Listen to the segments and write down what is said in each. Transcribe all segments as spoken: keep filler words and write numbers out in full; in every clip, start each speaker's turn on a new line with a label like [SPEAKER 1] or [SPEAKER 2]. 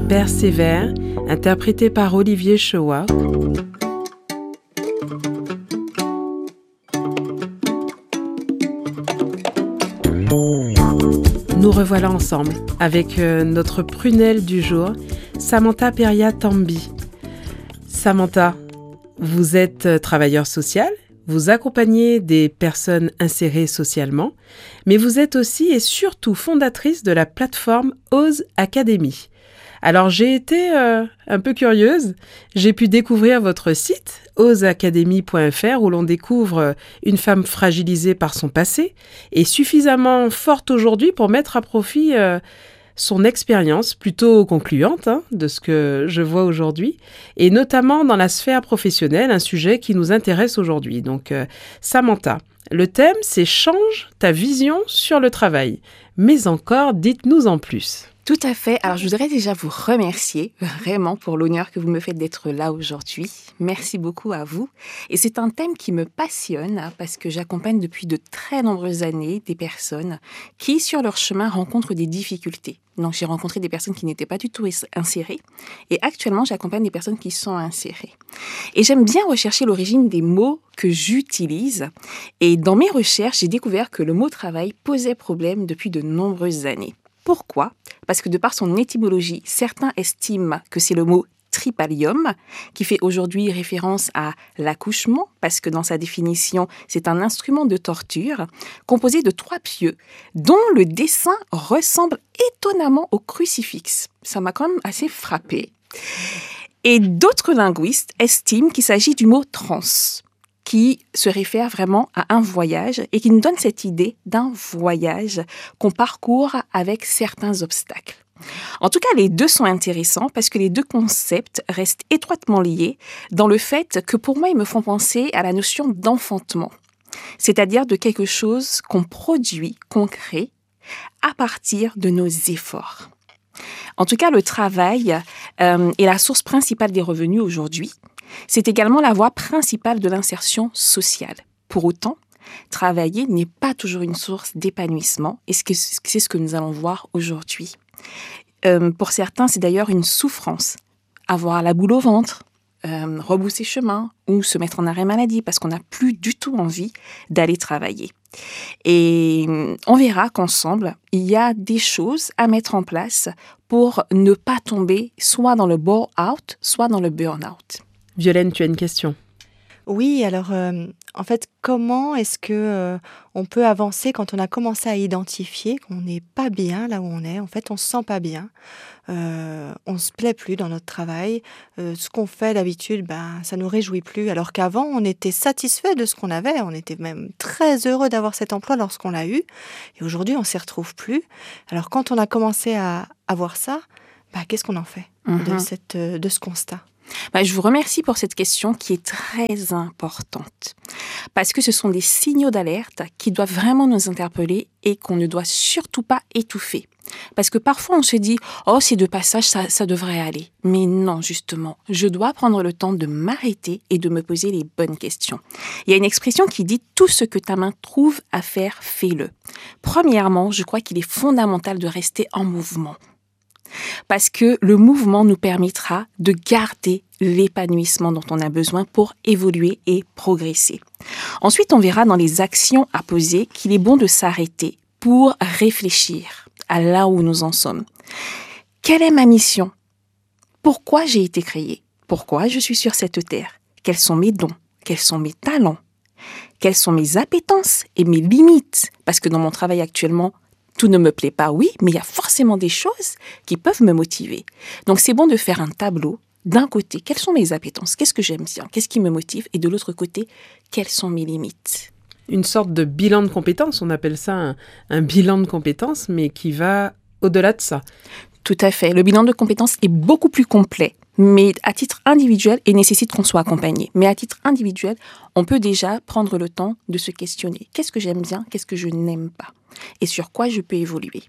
[SPEAKER 1] Persévère, interprété par Olivier Choua. Nous revoilà ensemble avec euh, notre prunelle du jour, Samantha Peria-Tambi. Samantha, vous êtes euh, travailleur social, vous accompagnez des personnes insérées socialement, mais vous êtes aussi et surtout fondatrice de la plateforme Ose Academy. Alors j'ai été euh, un peu curieuse, j'ai pu découvrir votre site ose academy point f r où l'on découvre une femme fragilisée par son passé et suffisamment forte aujourd'hui pour mettre à profit euh, son expérience plutôt concluante hein, de ce que je vois aujourd'hui, et notamment dans la sphère professionnelle, un sujet qui nous intéresse aujourd'hui. Donc euh, Samantha, le thème c'est « Change ta vision sur le travail ». Mais encore, dites-nous en plus.
[SPEAKER 2] Tout à fait. Alors, je voudrais déjà vous remercier vraiment pour l'honneur que vous me faites d'être là aujourd'hui. Merci beaucoup à vous. Et c'est un thème qui me passionne hein, parce que j'accompagne depuis de très nombreuses années des personnes qui, sur leur chemin, rencontrent des difficultés. Donc, j'ai rencontré des personnes qui n'étaient pas du tout insérées. Et actuellement, j'accompagne des personnes qui sont insérées. Et j'aime bien rechercher l'origine des mots que j'utilise. Et dans mes recherches, j'ai découvert que le mot travail posait problème depuis de nombreuses années. Pourquoi ? Parce que de par son étymologie, certains estiment que c'est le mot tripalium, qui fait aujourd'hui référence à l'accouchement, parce que dans sa définition, c'est un instrument de torture, composé de trois pieux, dont le dessin ressemble étonnamment au crucifix. Ça m'a quand même assez frappée. Et d'autres linguistes estiment qu'il s'agit du mot trans, qui se réfère vraiment à un voyage et qui nous donne cette idée d'un voyage qu'on parcourt avec certains obstacles. En tout cas, les deux sont intéressants parce que les deux concepts restent étroitement liés dans le fait que pour moi, ils me font penser à la notion d'enfantement, c'est-à-dire de quelque chose qu'on produit, qu'on crée à partir de nos efforts. En tout cas, le travail euh, est la source principale des revenus aujourd'hui. C'est également la voie principale de l'insertion sociale. Pour autant, travailler n'est pas toujours une source d'épanouissement et c'est ce que nous allons voir aujourd'hui. Euh, pour certains, c'est d'ailleurs une souffrance. Avoir la boule au ventre, euh, rebousser chemin ou se mettre en arrêt maladie parce qu'on n'a plus du tout envie d'aller travailler. Et on verra qu'ensemble, il y a des choses à mettre en place pour ne pas tomber soit dans le bore-out, soit dans le burn-out.
[SPEAKER 1] Violaine, tu as une question.
[SPEAKER 3] Oui, alors euh, en fait, comment est-ce que euh, on peut avancer quand on a commencé à identifier qu'on n'est pas bien là où on est? En fait, on se sent pas bien, euh, on se plaît plus dans notre travail. Euh, ce qu'on fait d'habitude, ben ça nous réjouit plus. Alors qu'avant, on était satisfait de ce qu'on avait, on était même très heureux d'avoir cet emploi lorsqu'on l'a eu. Et aujourd'hui, on s'y retrouve plus. Alors quand on a commencé à, à voir ça, ben, qu'est-ce qu'on en fait mm-hmm. de cette de ce constat?
[SPEAKER 2] Bah, je vous remercie pour cette question qui est très importante parce que ce sont des signaux d'alerte qui doivent vraiment nous interpeller et qu'on ne doit surtout pas étouffer. Parce que parfois on se dit « Oh, c'est de passage, ça, ça devrait aller ». Mais non, justement, je dois prendre le temps de m'arrêter et de me poser les bonnes questions. Il y a une expression qui dit « Tout ce que ta main trouve à faire, fais-le ». Premièrement, je crois qu'il est fondamental de rester en mouvement. Parce que le mouvement nous permettra de garder l'épanouissement dont on a besoin pour évoluer et progresser. Ensuite, on verra dans les actions à poser qu'il est bon de s'arrêter pour réfléchir à là où nous en sommes. Quelle est ma mission? Pourquoi j'ai été créé? Pourquoi je suis sur cette terre? Quels sont mes dons? Quels sont mes talents? Quelles sont mes appétences et mes limites? Parce que dans mon travail actuellement, tout ne me plaît pas, oui, mais il y a forcément des choses qui peuvent me motiver. Donc, c'est bon de faire un tableau. D'un côté, quelles sont mes appétences? Qu'est-ce que j'aime bien? Qu'est-ce qui me motive? Et de l'autre côté, quelles sont mes limites?
[SPEAKER 1] Une sorte de bilan de compétences, on appelle ça un, un bilan de compétences, mais qui va au-delà de ça.
[SPEAKER 2] Tout à fait. Le bilan de compétences est beaucoup plus complet, mais à titre individuel, et nécessite qu'on soit accompagné. Mais à titre individuel, on peut déjà prendre le temps de se questionner. Qu'est-ce que j'aime bien? Qu'est-ce que je n'aime pas? Et sur quoi je peux évoluer?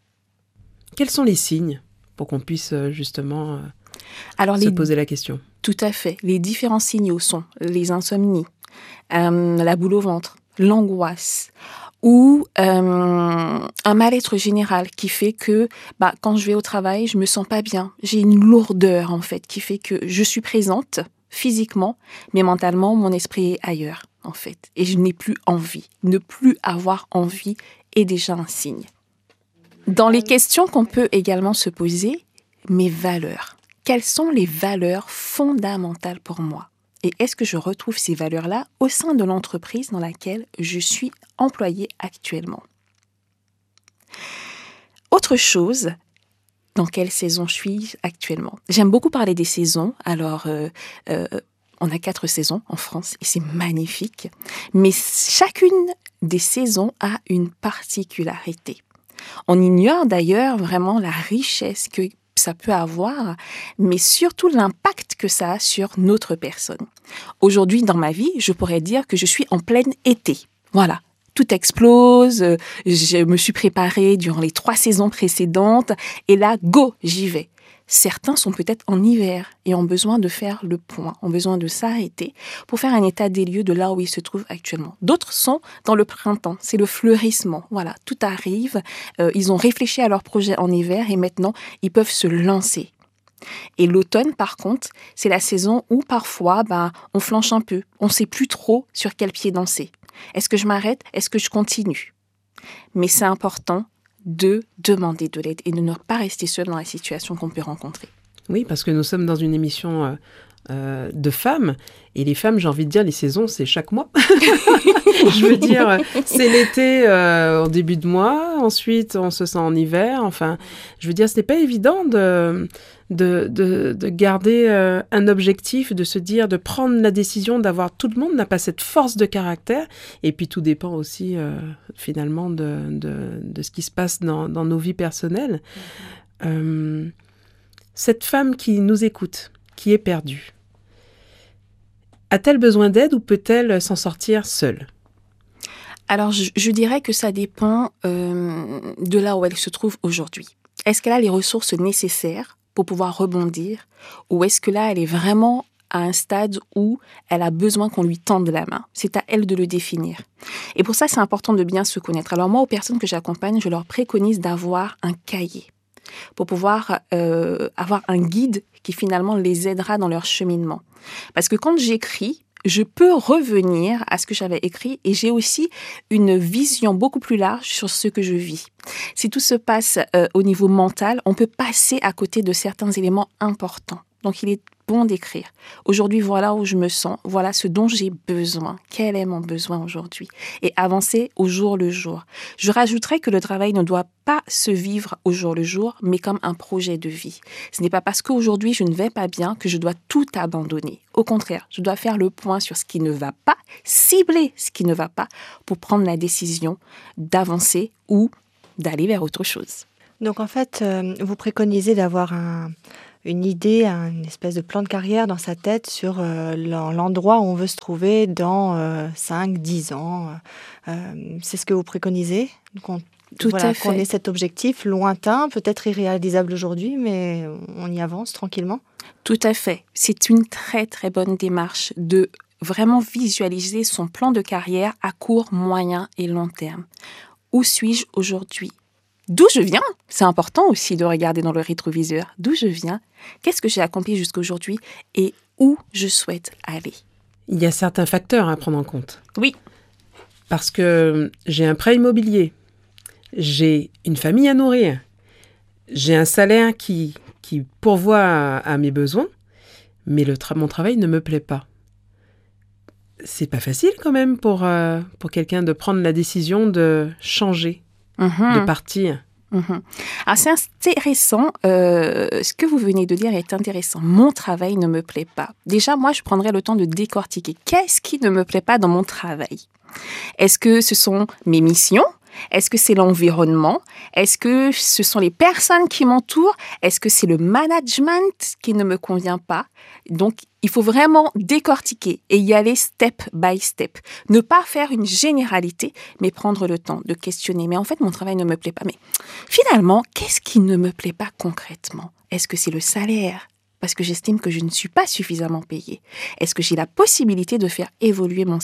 [SPEAKER 1] Quels sont les signes pour qu'on puisse justement
[SPEAKER 2] Alors,
[SPEAKER 1] se
[SPEAKER 2] les...
[SPEAKER 1] poser la question?
[SPEAKER 2] Tout à fait. Les différents signaux sont les insomnies, euh, la boule au ventre, l'angoisse, ou euh, un mal-être général qui fait que bah, quand je vais au travail, je me sens pas bien. J'ai une lourdeur en fait qui fait que je suis présente physiquement, mais mentalement, mon esprit est ailleurs en fait. Et je n'ai plus envie. Ne plus avoir envie est déjà un signe. Dans les questions qu'on peut également se poser, mes valeurs. Quelles sont les valeurs fondamentales pour moi ? Et est-ce que je retrouve ces valeurs-là au sein de l'entreprise dans laquelle je suis employée actuellement ? Autre chose, dans quelle saison je suis actuellement ? J'aime beaucoup parler des saisons. Alors, euh, euh, on a quatre saisons en France et c'est magnifique. Mais chacune des saisons a une particularité. On ignore d'ailleurs vraiment la richesse que ça peut avoir, mais surtout l'impact que ça a sur notre personne. Aujourd'hui, dans ma vie, je pourrais dire que je suis en plein été. Voilà, tout explose, je me suis préparée durant les trois saisons précédentes, et là, go, j'y vais. Certains sont peut-être en hiver et ont besoin de faire le point, ont besoin de s'arrêter pour faire un état des lieux de là où ils se trouvent actuellement. D'autres sont dans le printemps, c'est le fleurissement. Voilà, tout arrive, euh, ils ont réfléchi à leur projet en hiver et maintenant, ils peuvent se lancer. Et l'automne, par contre, c'est la saison où parfois, ben, on flanche un peu, on ne sait plus trop sur quel pied danser. Est-ce que je m'arrête ? Est-ce que je continue ? Mais c'est important de demander de l'aide et de ne pas rester seul dans la situation qu'on peut rencontrer.
[SPEAKER 1] Oui, parce que nous sommes dans une émission euh, euh, de femmes, et les femmes, j'ai envie de dire, les saisons, c'est chaque mois. Je veux dire, c'est l'été euh, au début de mois, ensuite on se sent en hiver, enfin, je veux dire, ce n'est pas évident de, de, de, de garder euh, un objectif, de se dire, de prendre la décision d'avoir, tout le monde n'a pas cette force de caractère, et puis tout dépend aussi euh, finalement de, de, de ce qui se passe dans, dans nos vies personnelles. Mmh. Euh, cette femme qui nous écoute, qui est perdue, a-t-elle besoin d'aide ou peut-elle s'en sortir seule ?
[SPEAKER 2] Alors, je, je dirais que ça dépend euh, de là où elle se trouve aujourd'hui. Est-ce qu'elle a les ressources nécessaires pour pouvoir rebondir, ou est-ce que là, elle est vraiment à un stade où elle a besoin qu'on lui tende la main ? C'est à elle de le définir. Et pour ça, c'est important de bien se connaître. Alors moi, aux personnes que j'accompagne, je leur préconise d'avoir un cahier pour pouvoir euh, avoir un guide qui finalement les aidera dans leur cheminement. Parce que quand j'écris, je peux revenir à ce que j'avais écrit et j'ai aussi une vision beaucoup plus large sur ce que je vis. Si tout se passe euh, au niveau mental, on peut passer à côté de certains éléments importants. Donc, il est bon d'écrire. Aujourd'hui, voilà où je me sens, voilà ce dont j'ai besoin. Quel est mon besoin aujourd'hui ? Et avancer au jour le jour. Je rajouterais que le travail ne doit pas se vivre au jour le jour, mais comme un projet de vie. Ce n'est pas parce qu'aujourd'hui je ne vais pas bien que je dois tout abandonner. Au contraire, je dois faire le point sur ce qui ne va pas, cibler ce qui ne va pas pour prendre la décision d'avancer ou d'aller vers autre chose.
[SPEAKER 3] Donc en fait, euh, vous préconisez d'avoir un... une idée, une espèce de plan de carrière dans sa tête sur euh, l'endroit où on veut se trouver dans euh, cinq dix ans. Euh, c'est ce que vous préconisez ? qu'on,
[SPEAKER 2] Tout
[SPEAKER 3] voilà,
[SPEAKER 2] à fait.
[SPEAKER 3] Qu'on ait cet objectif lointain, peut-être irréalisable aujourd'hui, mais on y avance tranquillement ?
[SPEAKER 2] Tout à fait. C'est une très, très bonne démarche de vraiment visualiser son plan de carrière à court, moyen et long terme. Où suis-je aujourd'hui ? D'où je viens ? C'est important aussi de regarder dans le rétroviseur. D'où je viens ? Qu'est-ce que j'ai accompli jusqu'à aujourd'hui ? Et où je souhaite aller ?
[SPEAKER 1] Il y a certains facteurs à prendre en compte.
[SPEAKER 2] Oui.
[SPEAKER 1] Parce que j'ai un prêt immobilier, j'ai une famille à nourrir, j'ai un salaire qui, qui pourvoit à, à mes besoins, mais le tra- mon travail ne me plaît pas. C'est pas facile quand même pour, euh, pour quelqu'un de prendre la décision de changer. Mmh. De partir.
[SPEAKER 2] Mmh. Alors c'est intéressant, euh, ce que vous venez de dire est intéressant. Mon travail ne me plaît pas. Déjà, moi, je prendrais le temps de décortiquer. Qu'est-ce qui ne me plaît pas dans mon travail ? Est-ce que ce sont mes missions ? Est-ce que c'est l'environnement ? Est-ce que ce sont les personnes qui m'entourent ? Est-ce que c'est le management qui ne me convient pas ? Donc, il faut vraiment décortiquer et y aller step by step. Ne pas faire une généralité, mais prendre le temps de questionner. Mais en fait, mon travail ne me plaît pas. Mais finalement, qu'est-ce qui ne me plaît pas concrètement ? Est-ce que c'est le salaire ? Parce que j'estime que je ne suis pas suffisamment payée. Est-ce que j'ai la possibilité de faire évoluer mon salaire ?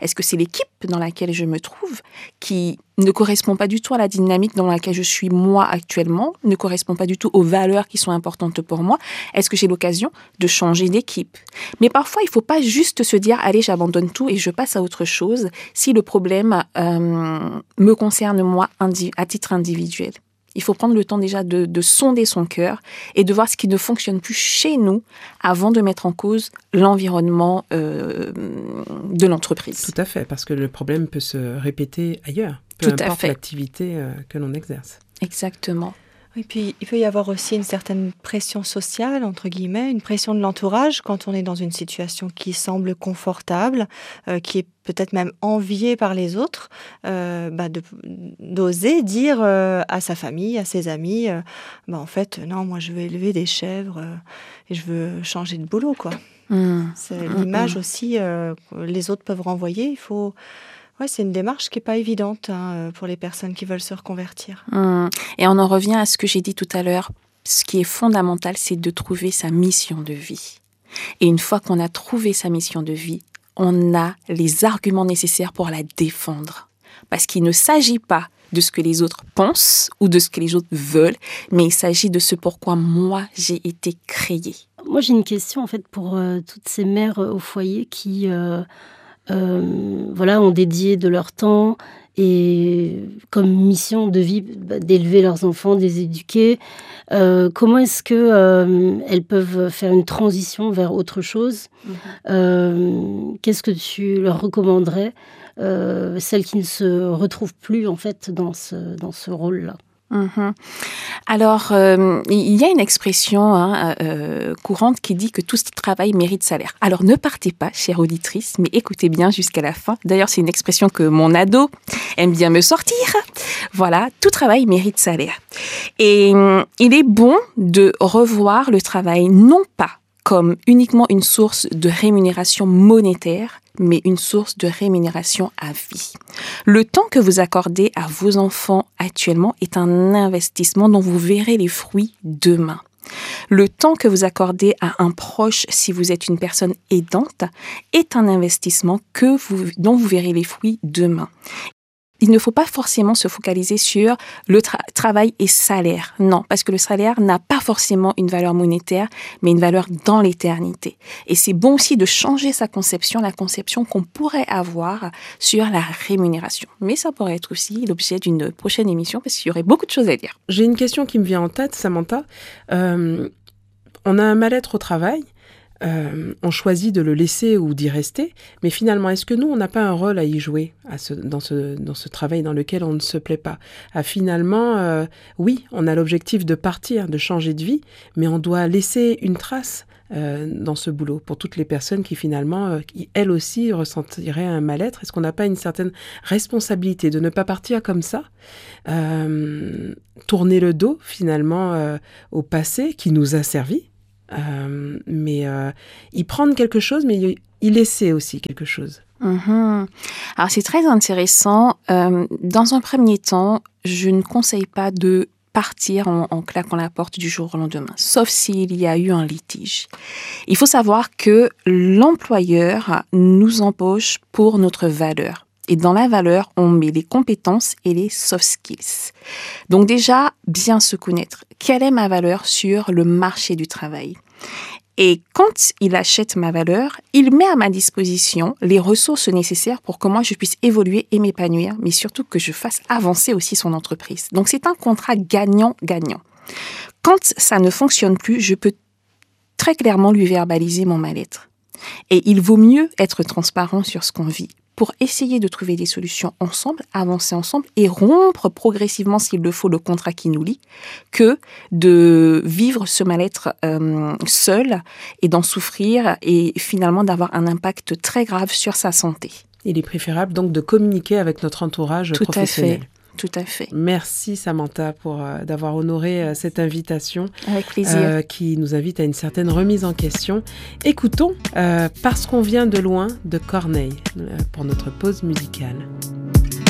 [SPEAKER 2] Est-ce que c'est l'équipe dans laquelle je me trouve qui ne correspond pas du tout à la dynamique dans laquelle je suis moi actuellement, ne correspond pas du tout aux valeurs qui sont importantes pour moi? Est-ce que j'ai l'occasion de changer d'équipe? Mais parfois, il ne faut pas juste se dire « Allez, j'abandonne tout et je passe à autre chose » si le problème euh, me concerne moi indi- à titre individuel. Il faut prendre le temps déjà de, de sonder son cœur et de voir ce qui ne fonctionne plus chez nous avant de mettre en cause l'environnement euh, de l'entreprise.
[SPEAKER 1] Tout à fait, parce que le problème peut se répéter ailleurs, peu
[SPEAKER 2] Tout à
[SPEAKER 1] importe
[SPEAKER 2] fait.
[SPEAKER 1] l'activité euh, que l'on exerce.
[SPEAKER 2] Exactement.
[SPEAKER 3] Et puis, il peut y avoir aussi une certaine pression sociale, entre guillemets, une pression de l'entourage quand on est dans une situation qui semble confortable, euh, qui est peut-être même enviée par les autres, euh, bah de, d'oser dire euh, à sa famille, à ses amis, euh, bah en fait, non, moi je veux élever des chèvres euh, et je veux changer de boulot, quoi.
[SPEAKER 2] Mmh.
[SPEAKER 3] C'est
[SPEAKER 2] Mmh,
[SPEAKER 3] l'image
[SPEAKER 2] mmh.
[SPEAKER 3] aussi euh, que les autres peuvent renvoyer. Il faut... Ouais, c'est une démarche qui n'est pas évidente hein, pour les personnes qui veulent se reconvertir.
[SPEAKER 2] Mmh. Et on en revient à ce que j'ai dit tout à l'heure. Ce qui est fondamental, c'est de trouver sa mission de vie. Et une fois qu'on a trouvé sa mission de vie, on a les arguments nécessaires pour la défendre. Parce qu'il ne s'agit pas de ce que les autres pensent ou de ce que les autres veulent, mais il s'agit de ce pourquoi moi, j'ai été créée.
[SPEAKER 4] Moi, j'ai une question en fait pour euh, toutes ces mères euh, au foyer qui... Euh Euh, voilà, ont dédié de leur temps et comme mission de vie bah, d'élever leurs enfants, de les éduquer. Euh, comment est-ce que euh, elles peuvent faire une transition vers autre chose? Mmh. euh, Qu'est-ce que tu leur recommanderais, euh, celles qui ne se retrouvent plus en fait dans ce, dans ce rôle-là?
[SPEAKER 2] Mmh. Alors, euh, il y a une expression hein, euh, courante qui dit que tout travail mérite salaire. Alors, ne partez pas, chère auditrice, mais écoutez bien jusqu'à la fin. D'ailleurs, c'est une expression que mon ado aime bien me sortir. Voilà, tout travail mérite salaire. Et euh, il est bon de revoir le travail, non pas comme uniquement une source de rémunération monétaire, mais une source de rémunération à vie. Le temps que vous accordez à vos enfants actuellement est un investissement dont vous verrez les fruits demain. Le temps que vous accordez à un proche, si vous êtes une personne aidante, est un investissement que vous, dont vous verrez les fruits demain. Il ne faut pas forcément se focaliser sur le tra- travail et salaire. Non, parce que le salaire n'a pas forcément une valeur monétaire, mais une valeur dans l'éternité. Et c'est bon aussi de changer sa conception, la conception qu'on pourrait avoir sur la rémunération. Mais ça pourrait être aussi l'objet d'une prochaine émission, parce qu'il y aurait beaucoup de choses à dire.
[SPEAKER 1] J'ai une question qui me vient en tête, Samantha. Euh, on a un mal-être au travail. Euh, on choisit de le laisser ou d'y rester, mais finalement, est-ce que nous, on n'a pas un rôle à y jouer à ce, dans, ce, dans ce travail dans lequel on ne se plaît pas? À finalement, euh, oui, on a l'objectif de partir, de changer de vie, mais on doit laisser une trace euh, dans ce boulot pour toutes les personnes qui finalement, euh, qui, elles aussi, ressentiraient un mal-être. Est-ce qu'on n'a pas une certaine responsabilité de ne pas partir comme ça, euh, tourner le dos finalement euh, au passé qui nous a servi? Euh, mais euh, y prendre quelque chose, mais y, y laisser aussi quelque chose.
[SPEAKER 2] Mmh. Alors, c'est très intéressant. Euh, dans un premier temps, je ne conseille pas de partir en, en claquant la porte du jour au lendemain, sauf s'il y a eu un litige. Il faut savoir que l'employeur nous embauche pour notre valeur. Et dans la valeur, on met les compétences et les soft skills. Donc déjà, bien se connaître. Quelle est ma valeur sur le marché du travail? Et quand il achète ma valeur, il met à ma disposition les ressources nécessaires pour que moi je puisse évoluer et m'épanouir, mais surtout que je fasse avancer aussi son entreprise. Donc c'est un contrat gagnant-gagnant. Quand ça ne fonctionne plus, je peux très clairement lui verbaliser mon mal-être. Et il vaut mieux être transparent sur ce qu'on vit pour essayer de trouver des solutions ensemble, avancer ensemble et rompre progressivement, s'il le faut, le contrat qui nous lie, que de vivre ce mal-être euh, seul et d'en souffrir et finalement d'avoir un impact très grave sur sa santé.
[SPEAKER 1] Il est préférable donc de communiquer avec notre entourage
[SPEAKER 2] Tout
[SPEAKER 1] professionnel.
[SPEAKER 2] À fait. Tout à fait.
[SPEAKER 1] Merci Samantha pour euh, d'avoir honoré euh, cette invitation.
[SPEAKER 2] Avec plaisir.
[SPEAKER 1] Euh, qui nous invite à une certaine remise en question. Écoutons euh, Parce qu'on vient de loin de Corneille euh, pour notre pause musicale.